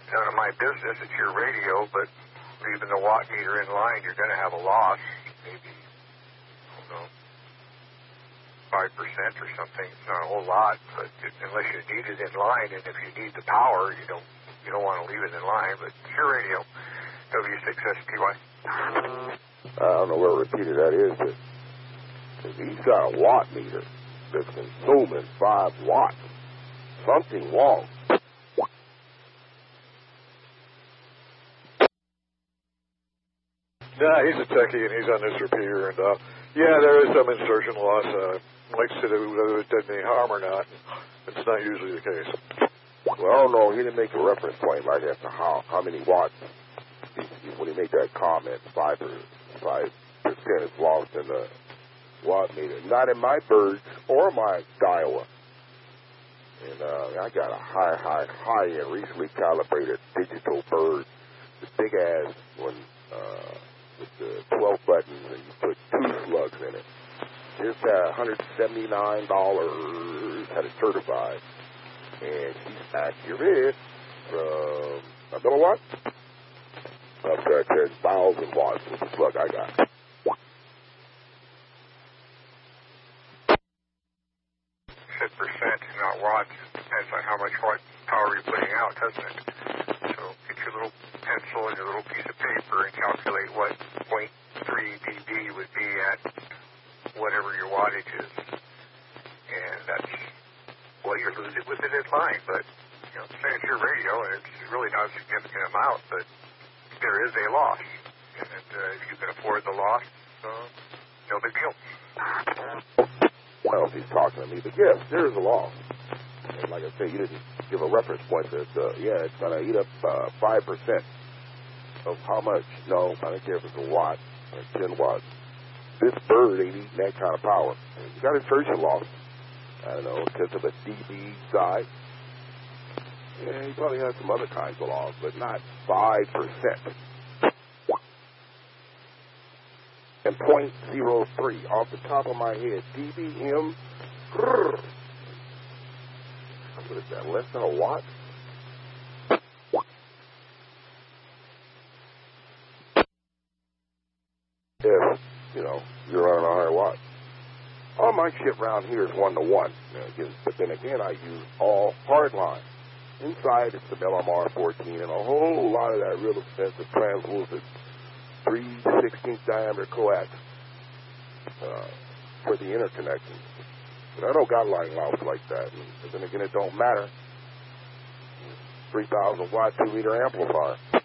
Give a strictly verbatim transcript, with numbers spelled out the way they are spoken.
none of my business. It's your radio, but leaving the watt meter in line, you're going to have a loss, maybe, I don't know, five percent or something. It's not a whole lot, but it, unless you need it in line, and if you need the power, you don't you don't want to leave it in line. But it's your radio, W six S P Y. I don't know what repeater that is, but he's got a watt meter that's consuming five watts. Something wrong. Nah, he's a techie, and he's on this repeater, and, uh, yeah, there is some insertion loss. Uh, like I said, whether it did any harm or not, it's not usually the case. Well, no, he didn't make a reference point right as to how, how many watts. He, he, when he made that comment, five percent five percent is lost in the watt meter. Not in my birds or my Daiwa. And uh, I got a high, high, high-end, recently calibrated digital bird. The big-ass one uh, with the twelve buttons, and you put two slugs in it. It's uh, one hundred seventy-nine dollars, had it certified. And she's accurate from a milliwatt up to ten thousand watts with the slug I got. Said percent, not watts. Depends on how much watt power you're putting out, doesn't it? So get your little pencil and your little piece of paper and calculate what zero point three dB would be at whatever your wattage is. And that's what you're losing with it in line. But, you know, say it's your radio, and it's really not a significant amount, but there is a loss. And uh, if you can afford the loss, uh, no big deal. I don't know if he's talking to me, but yes, there is a loss. And like I say, you didn't give a reference point that, uh, yeah, it's going to eat up uh, five percent of how much. No, I don't care if it's a watt or ten watts. This bird ain't eating that kind of power. And you got insertion loss. I don't know, because of a dB size. Yeah, he probably has some other kinds of loss, but not five percent. And zero point zero three off the top of my head. dBm. Grrr. What is that, less than a watt? If, you know, you're running a higher watt. All my shit around here is one to one. But then again, I use all hard line. Inside, it's the L M R fourteen and a whole lot of that real expensive translucent three sixteenths diameter coax uh, for the interconnection. But I don't got line louds like that. And then again, it don't matter. three thousand watt, two meter amplifier.